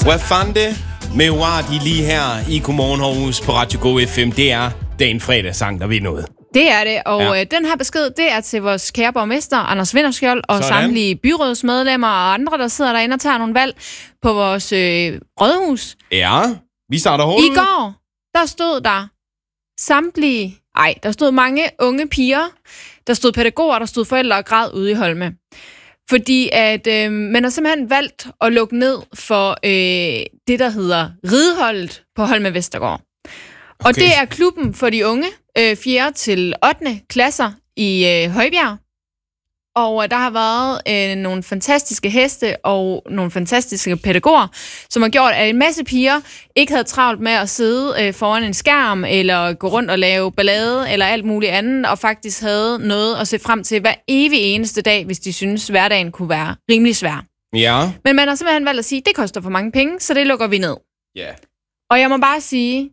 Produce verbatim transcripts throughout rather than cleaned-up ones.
Wafande med Wardi lige her i Godmorgen Aarhus på Radio Go F M. Det er den fredagssang, der vil noget. Det er det, og ja. øh, den her besked, det er til vores kære borgmester, Anders Vinterskjold, og Sådan. samtlige byrådsmedlemmer og andre, der sidder derinde og tager nogle valg på vores øh, rådhus. Ja, vi starter hurtigt. I går, der stod der samtlige, ej, der stod mange unge piger, der stod pædagoger, der stod forældre og græd ude i Holme. Fordi at øh, man har simpelthen valgt at lukke ned for øh, det, der hedder Rideholdet på Holme Vestergaard. Okay. Og det er klubben for de unge, øh, fjerde til ottende klasser i øh, Højbjerg. Og øh, der har været øh, nogle fantastiske heste og nogle fantastiske pædagoger, som har gjort, at en masse piger ikke havde travlt med at sidde øh, foran en skærm, eller gå rundt og lave ballade, eller alt muligt andet, og faktisk havde noget at se frem til hver evig eneste dag, hvis de synes hverdagen kunne være rimelig svær. Ja. Men man har simpelthen valgt at sige, at det koster for mange penge, så det lukker vi ned. Ja. Yeah. Og jeg må bare sige,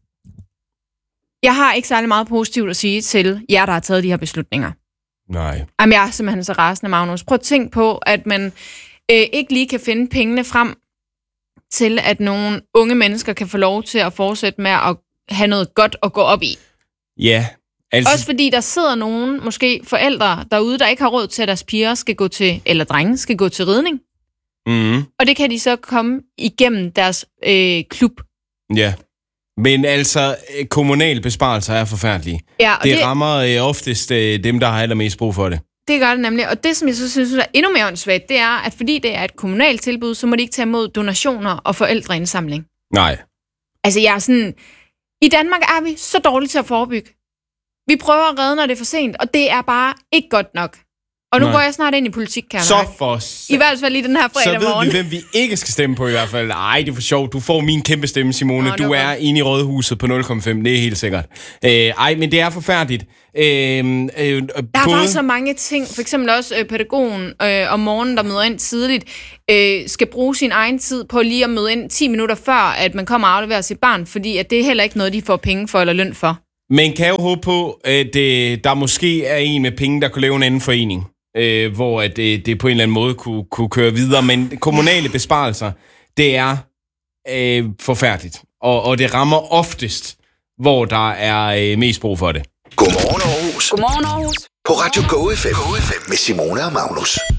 jeg har ikke særlig meget positivt at sige til jer, der har taget de her beslutninger. Nej. Jamen, jeg er simpelthen så rasende, Magnus. Prøv at tænke på, at man øh, ikke lige kan finde pengene frem til, at nogle unge mennesker kan få lov til at fortsætte med at have noget godt at gå op i. Ja. Altså... Også fordi der sidder nogen, måske forældre derude, der ikke har råd til, at deres piger skal gå til, eller drenge skal gå til ridning. Mm. Og det kan de så komme igennem deres øh, klub. Ja. Men altså, kommunale besparelser er forfærdelige. Ja, det, det rammer øh, oftest øh, dem, der har allermest brug for det. Det gør det nemlig. Og det, som jeg så synes er endnu mere åndssvagt, det er, at fordi det er et kommunalt tilbud, så må de ikke tage imod donationer og forældreindsamling. Nej. Altså, jeg er sådan... I Danmark er vi så dårlige til at forebygge. Vi prøver at redde, når det er for sent, og det er bare ikke godt nok. Og nu Nej. går jeg snart ind i politik, kan jeg Så mærke. for... I hvert fald lige den her fredag morgen. Så ved vi, hvem vi ikke skal stemme på i hvert fald. Ej, det er for sjovt. Du får min kæmpe stemme, Simone. Nå, du er godt. Inde i Rådhuset på nul komma fem. Det er helt sikkert. Øh, ej, men det er forfærdeligt. Øh, øh, der er både... bare så mange ting. For eksempel også øh, pædagogen øh, om morgenen, der møder ind tidligt, øh, skal bruge sin egen tid på lige at møde ind ti minutter før, at man kommer og afleverer sit barn. Fordi at det er heller ikke noget, de får penge for eller løn for. Men kan jo håbe på, at øh, der måske er en med penge, der kunne lave en anden forening. Øh, hvor at, øh, det på en eller anden måde kunne, kunne køre videre. Men kommunale besparelser, det er øh, forfærdeligt. Og, og det rammer oftest, hvor der er øh, mest brug for det. Godmorgen Aarhus. Godmorgen Aarhus. På Radio Go F M med Simone og Magnus.